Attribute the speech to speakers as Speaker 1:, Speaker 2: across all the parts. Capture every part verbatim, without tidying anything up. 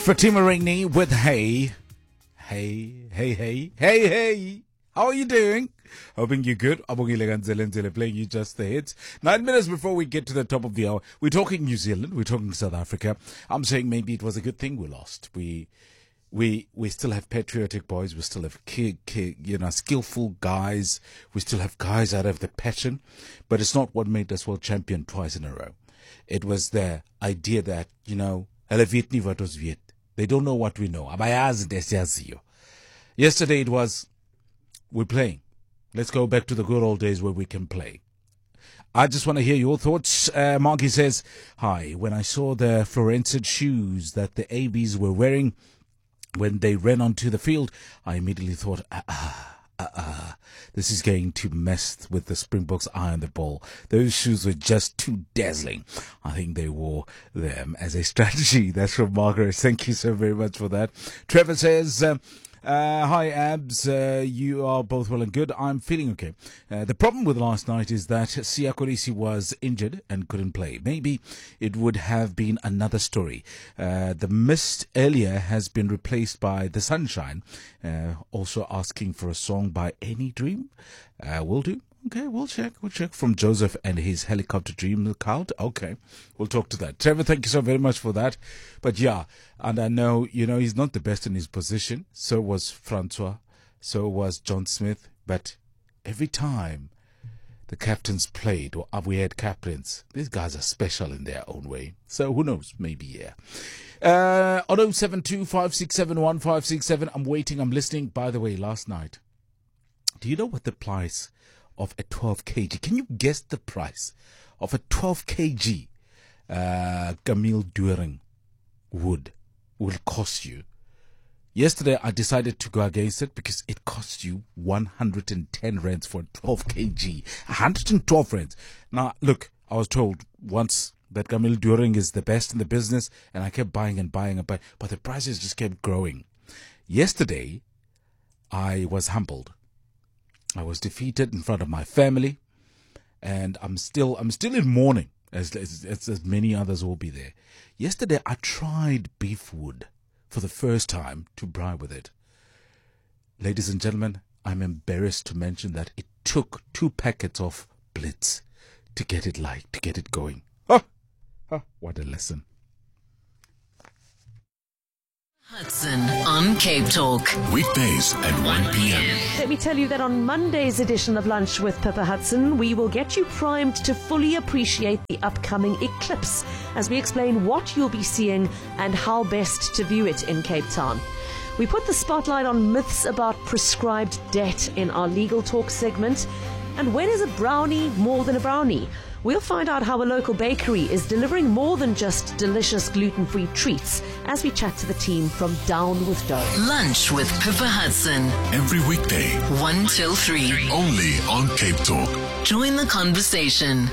Speaker 1: Fatima Rainey with Hey. Hey, hey, hey, hey, hey. How are you doing? Hoping you're good. Abongile Ganzelenzele playing you just the hits. Nine minutes before we get to the top of the hour. We're talking New Zealand. We're talking South Africa. I'm saying maybe it was a good thing we lost. We we we still have patriotic boys. We still have ki- ki- you know skillful guys. We still have guys out of the passion. But it's not what made us world champion twice in a row. It was the idea that, you know, hulle weet nie wat ons weet. They don't know what we know. Abayazi desiyaziyo. Yesterday it was, we're playing. Let's go back to the good old days where we can play. I just want to hear your thoughts. Uh, Marky says, hi, when I saw the fluorescent shoes that the A Bs were wearing when they ran onto the field, I immediately thought, ah, ah. Uh, uh, this is going to mess with the Springboks' eye on the ball. Those shoes were just too dazzling. I think they wore them as a strategy. That's from Margaret. Thank you so very much for that. Trevor says, um, uh, hi, Abs. Uh, you are both well and good. I'm feeling okay. Uh, the problem with last night is that Siya Kolisi was injured and couldn't play. Maybe it would have been another story. Uh, the mist earlier has been replaced by the sunshine. Uh, also asking for a song by Any Dream. Uh, will do. Okay, we'll check. We'll check from Joseph and his helicopter dream account. Okay, we'll talk to that. Trevor, thank you so very much for that. But yeah, and I know, you know, he's not the best in his position. So was Francois. So was John Smith. But every time the captains played, or we had captains, these guys are special in their own way. So who knows? Maybe, yeah. Uh, on oh seven two, five six seven, one five six seven. I'm waiting. I'm listening. By the way, last night, do you know what the price of a twelve kilograms? Can you guess the price of a twelve kilograms uh, Camille Doering wood will cost you? Yesterday, I decided to go against it because it costs you one hundred ten rands for twelve kilograms. one hundred twelve rands. Now, look, I was told once that Camille Doering is the best in the business, and I kept buying and buying and buying, but the prices just kept growing. Yesterday, I was humbled. I was defeated in front of my family, and I'm still I'm still in mourning, as, as, as many others will be there. Yesterday, I tried beef wood for the first time to braai with it. Ladies and gentlemen, I'm embarrassed to mention that it took two packets of Blitz to get it like to get it going. Oh, oh what a lesson.
Speaker 2: Hudson on Cape Talk.
Speaker 3: Weekdays at one p.m.
Speaker 4: Let me tell you that on Monday's edition of Lunch with Pippa Hudson, we will get you primed to fully appreciate the upcoming eclipse as we explain what you'll be seeing and how best to view it in Cape Town. We put the spotlight on myths about prescribed debt in our Legal Talk segment. And when is a brownie more than a brownie? We'll find out how a local bakery is delivering more than just delicious gluten-free treats as we chat to the team from Down with Dough.
Speaker 2: Lunch with Pippa Hudson.
Speaker 3: Every weekday,
Speaker 2: one till three.
Speaker 3: only on Cape Talk.
Speaker 2: Join the conversation.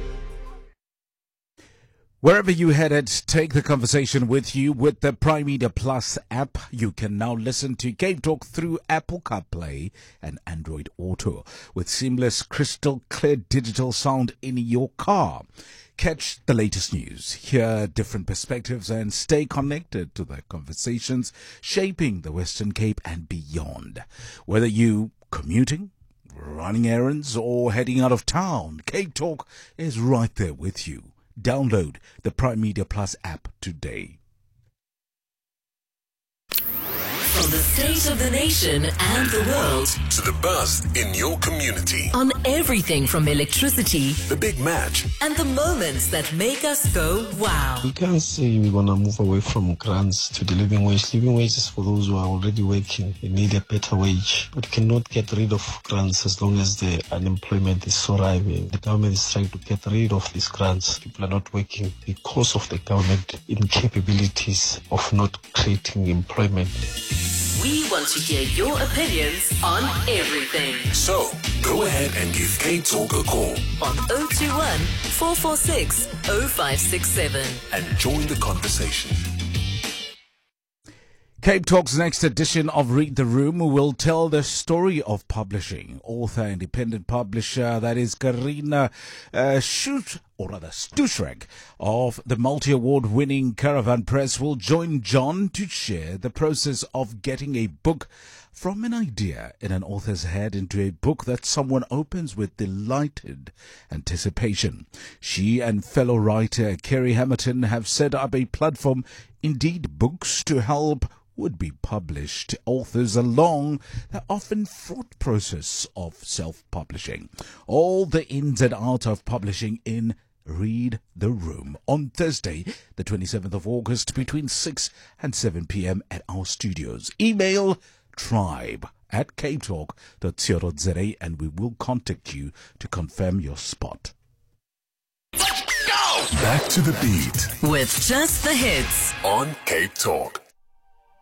Speaker 1: Wherever you headed, take the conversation with you with the Prime Media Plus app. You can now listen to Cape Talk through Apple CarPlay and Android Auto with seamless, crystal clear digital sound in your car. Catch the latest news, hear different perspectives, and stay connected to the conversations shaping the Western Cape and beyond. Whether you commuting, running errands, or heading out of town, Cape Talk is right there with you. Download the Prime Media Plus app today.
Speaker 2: From the state of the nation and the world
Speaker 3: To the buzz in your community.
Speaker 2: on everything from electricity
Speaker 3: The big match.
Speaker 2: and the moments that make us go wow.
Speaker 5: We can't say we're going to move away from grants to the living wage. Living wage is for those who are already working. They need a better wage. But you cannot get rid of grants as long as the unemployment is soaring. The government is trying to get rid of these grants. People are not working because of the government incapabilities of not creating employment.
Speaker 2: We want to hear your opinions on everything.
Speaker 3: So, go ahead and give Cape Talk a call
Speaker 2: On oh two one, four four six, oh five six seven.
Speaker 3: and join the conversation.
Speaker 1: Cape Talk's next edition of Read the Room will tell the story of publishing. Author, independent publisher, that is Karina uh, Schut, or rather Stuschrek, of the multi-award winning Caravan Press will join John to share the process of getting a book from an idea in an author's head into a book that someone opens with delighted anticipation. She and fellow writer Kerry Hamilton have set up a platform, Indeed Books, to help would-be published authors along the often fraught process of self-publishing. All the ins and outs of publishing in Read the Room on Thursday, the twenty-seventh of August, between six and seven p.m. at our studios. Email tribe at capetalk dot co dot za and we will contact you to confirm your spot.
Speaker 3: Back to the beat
Speaker 2: With just the hits.
Speaker 3: on Cape Talk.